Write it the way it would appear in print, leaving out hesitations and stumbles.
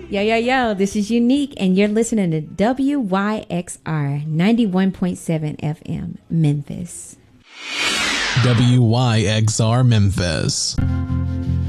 Yo. This is Unique, and you're listening to WYXR 91.7 FM, Memphis. WYXR Memphis.